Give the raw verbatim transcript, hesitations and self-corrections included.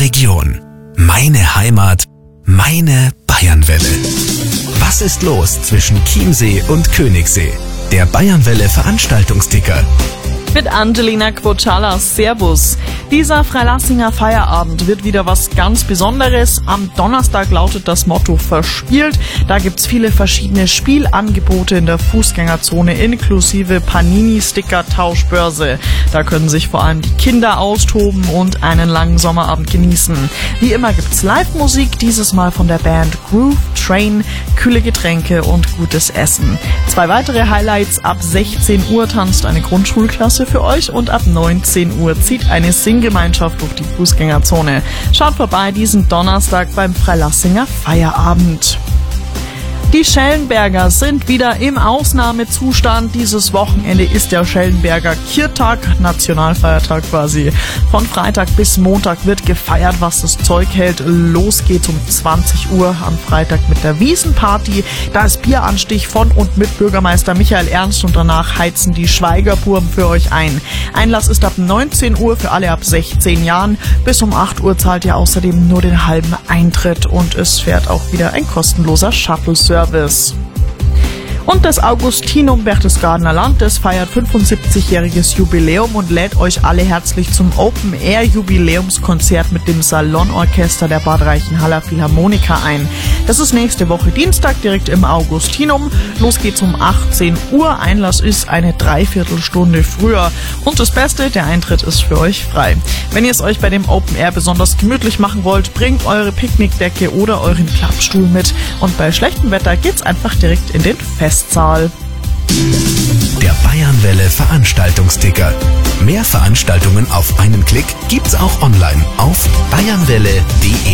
Region. Meine Heimat, meine Bayernwelle. Was ist los zwischen Chiemsee und Königssee? Der Bayernwelle Veranstaltungsticker. Mit Angelina Quocala. Servus. Dieser Freilassinger Feierabend wird wieder was ganz Besonderes. Am Donnerstag lautet das Motto verspielt. Da gibt's viele verschiedene Spielangebote in der Fußgängerzone inklusive Panini-Sticker-Tauschbörse. Da können sich vor allem die Kinder austoben und einen langen Sommerabend genießen. Wie immer gibt's Live-Musik, dieses Mal von der Band Groove Train, kühle Getränke und gutes Essen. Zwei weitere Highlights: ab sechzehn Uhr tanzt eine Grundschulklasse für euch und ab neunzehn Uhr zieht eine Singgemeinschaft durch die Fußgängerzone. Schaut vorbei diesen Donnerstag beim Freilassinger Feierabend. Die Schellenberger sind wieder im Ausnahmezustand. Dieses Wochenende ist der Schellenberger Kirtag, Nationalfeiertag quasi. Von Freitag bis Montag wird gefeiert, was das Zeug hält. Los geht's um zwanzig Uhr am Freitag mit der Wiesenparty. Da ist Bieranstich von und mit Bürgermeister Michael Ernst und danach heizen die Schweigerbuben für euch ein. Einlass ist ab neunzehn Uhr für alle ab sechzehn Jahren. Bis um acht Uhr zahlt ihr außerdem nur den halben Eintritt und es fährt auch wieder ein kostenloser Shuttle-Service. Und das Augustinum Berchtesgadener Land, das feiert fünfundsiebzigjähriges Jubiläum und lädt euch alle herzlich zum Open-Air-Jubiläumskonzert mit dem Salonorchester der Bad Reichenhaller Philharmoniker ein. Das ist nächste Woche Dienstag direkt im Augustinum. Los geht's um achtzehn Uhr. Einlass ist eine Dreiviertelstunde früher. Und das Beste, der Eintritt ist für euch frei. Wenn ihr es euch bei dem Open Air besonders gemütlich machen wollt, bringt eure Picknickdecke oder euren Klappstuhl mit. Und bei schlechtem Wetter geht's einfach direkt in den Fest. Der Bayernwelle Veranstaltungsticker. Mehr Veranstaltungen auf einen Klick gibt's auch online auf bayernwelle punkt de.